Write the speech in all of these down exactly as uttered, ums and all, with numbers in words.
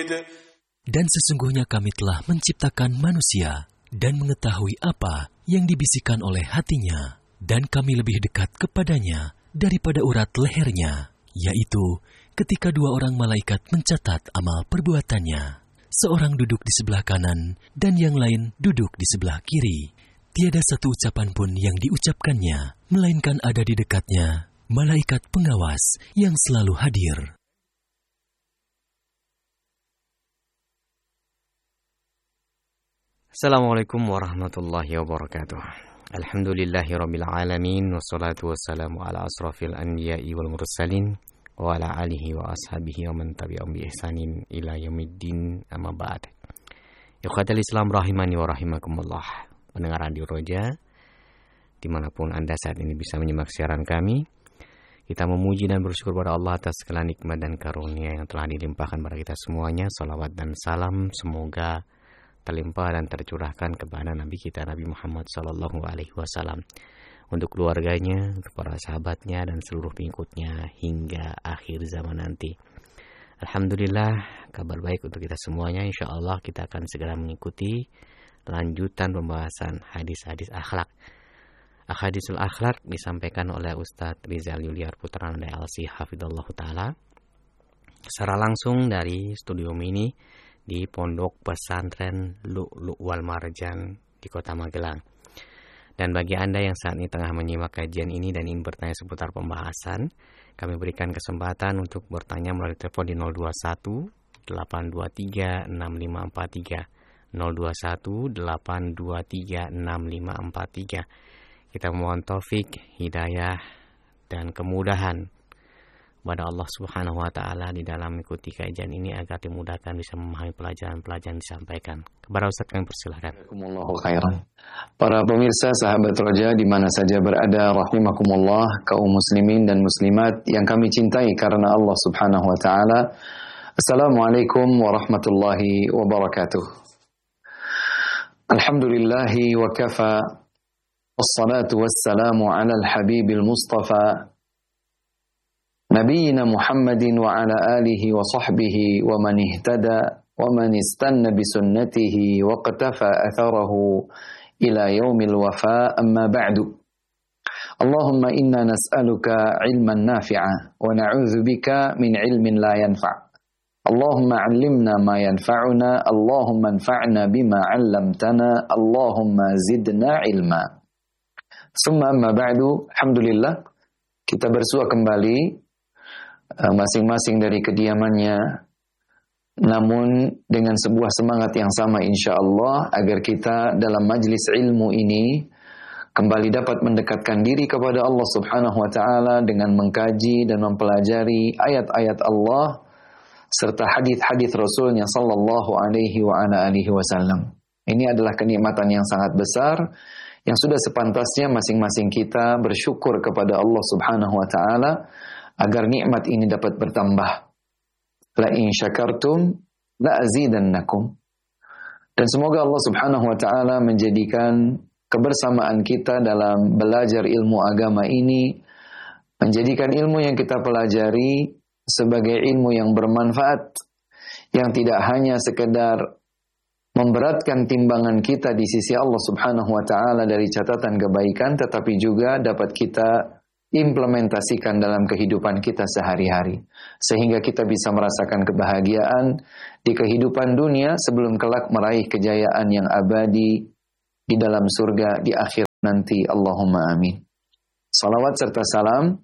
Dan sesungguhnya kami telah menciptakan manusia dan mengetahui apa yang dibisikkan oleh hatinya, dan kami lebih dekat kepadanya daripada urat lehernya, yaitu ketika dua orang malaikat mencatat amal perbuatannya. Seorang duduk di sebelah kanan dan yang lain duduk di sebelah kiri. Tiada satu ucapan pun yang diucapkannya, melainkan ada di dekatnya malaikat pengawas yang selalu hadir. Assalamualaikum warahmatullahi wabarakatuh. Alhamdulillahirabbil alamin, wassalatu wassalamu ala asrafil anbiya'i wal mursalin wa ala alihi wa ashabihi wa man tabi'ahum bi ihsanin ila yaumiddin, amma ba'd. Ikhwatal Islam rahimani wa rahimakumullah. Pendengar Radio Roja dimanapun Anda saat ini bisa menyimak siaran kami, kita memuji dan bersyukur kepada Allah atas segala nikmat dan karunia yang telah dilimpahkan kepada kita semuanya. Salawat dan salam semoga terlimpah dan tercurahkan kepada Nabi kita Nabi Muhammad Sallallahu Alaihi Wasallam, untuk keluarganya, untuk para sahabatnya dan seluruh pengikutnya hingga akhir zaman nanti. Alhamdulillah, kabar baik untuk kita semuanya. Insya Allah kita akan segera mengikuti lanjutan pembahasan hadis-hadis akhlak. Ahadisul akhlak disampaikan oleh Ustadz Rizal Yuliar Putra Nanda L C Hafidhullah Ta'ala secara langsung dari studio mini di Pondok Pesantren Lu'lu' wal Marjan di Kota Magelang. Dan bagi Anda yang saat ini tengah menyimak kajian ini dan ingin bertanya seputar pembahasan, kami berikan kesempatan untuk bertanya melalui telepon di nol dua satu delapan dua tiga enam lima empat tiga, nol dua satu delapan dua tiga enam lima empat tiga. Kita mohon taufik, hidayah dan kemudahan kepada Allah Subhanahu wa taala di dalam mengikuti kajian ini agar dimudahkan bisa memahami pelajaran-pelajaran disampaikan. Kepada Ustaz kami persilakan. Jazakumullahu khairan. Para pemirsa sahabat Roja di mana saja berada, rahimakumullah, kaum muslimin dan muslimat yang kami cintai karena Allah Subhanahu wa taala. Assalamualaikum warahmatullahi wabarakatuh. Alhamdulillahi wa kafa. Wassalatu wassalamu ala al-habibil mustafa Nabiyyina Muhammadin wa ala alihi wa sahbihi wa man ihtada wa man istanna bi sunnatihi wa qatafa atharahu ila yaumil wafa, amma ba'du. Allahumma inna nas'aluka ilman nafi'a wa na'udzu bika min ilmin la yanfa'. Allahumma 'allimna ma yanfa'una, Allahumma anfa'na bima 'allamtana, Allahumma zidna ilma. Summa amma ba'du. Alhamdulillah, kita bersua kembali masing-masing dari kediamannya, namun dengan sebuah semangat yang sama insya-Allah, agar kita dalam majlis ilmu ini kembali dapat mendekatkan diri kepada Allah Subhanahu wa taala dengan mengkaji dan mempelajari ayat-ayat Allah serta hadis-hadis Rasulnya sallallahu alaihi wa ala alihi wasallam. Ini adalah kenikmatan yang sangat besar yang sudah sepantasnya masing-masing kita bersyukur kepada Allah Subhanahu wa taala agar nikmat ini dapat bertambah. La in syakartum la azidannakum. Dan semoga Allah Subhanahu wa taala menjadikan kebersamaan kita dalam belajar ilmu agama ini, menjadikan ilmu yang kita pelajari sebagai ilmu yang bermanfaat, yang tidak hanya sekedar memberatkan timbangan kita di sisi Allah Subhanahu wa taala dari catatan kebaikan, tetapi juga dapat kita implementasikan dalam kehidupan kita sehari-hari, sehingga kita bisa merasakan kebahagiaan di kehidupan dunia sebelum kelak meraih kejayaan yang abadi di dalam surga di akhir nanti. Allahumma amin. Salawat serta salam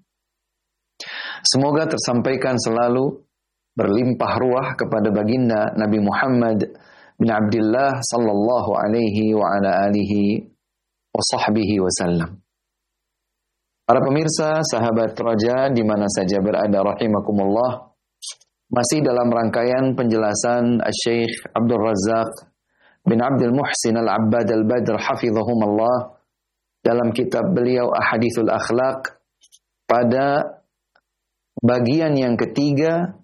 semoga tersampaikan selalu berlimpah ruah kepada baginda Nabi Muhammad bin Abdullah sallallahu alaihi wa ala alihi wa sahbihi wasallam. Para pemirsa, sahabat Roja di mana saja berada, rahimakumullah, masih dalam rangkaian penjelasan Syekh Abdul Razak bin Abdul Muhsin Al-Abbad Al-Badr hafizahumullah dalam kitab beliau Ahadithul Akhlaq, pada bagian yang ketiga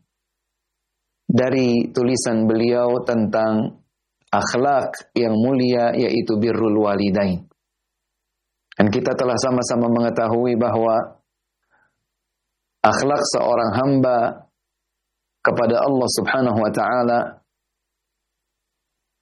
dari tulisan beliau tentang akhlak yang mulia, yaitu birrul walidain. Dan kita telah sama-sama mengetahui bahwa akhlak seorang hamba kepada Allah Subhanahu wa taala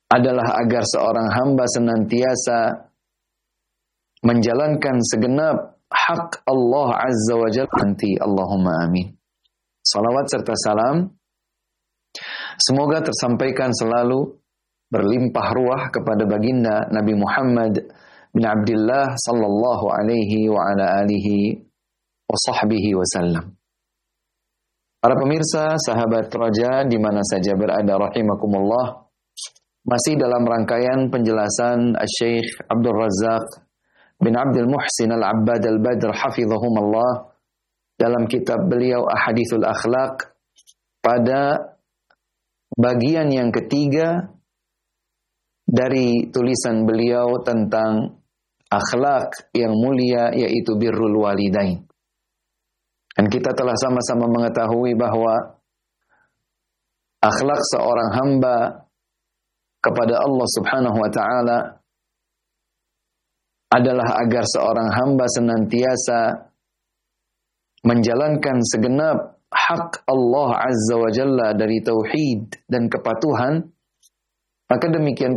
adalah agar seorang hamba senantiasa menjalankan segenap hak Allah Azza wa Jalla. Nanti Allahumma amin. Salawat serta salam semoga tersampaikan selalu berlimpah ruah kepada baginda Nabi Muhammad bin Abdullah sallallahu alaihi wa ala alihi wa sahbihi wasallam. Para pemirsa, sahabat Raja di mana saja berada rahimakumullah, masih dalam rangkaian penjelasan Syekh Abdul Razak bin Abdul Muhsin Al-Abbad Al-Badr hafizahumullah dalam kitab beliau Ahadithul Akhlaq pada bagian yang ketiga dari tulisan beliau tentang akhlak yang mulia, yaitu birrul walidain. Dan kita telah sama-sama mengetahui bahwa akhlak seorang hamba kepada Allah Subhanahu wa taala adalah agar seorang hamba senantiasa menjalankan segenap hak Allah Azza wa Jalla dari tauhid dan kepatuhan, maka demikian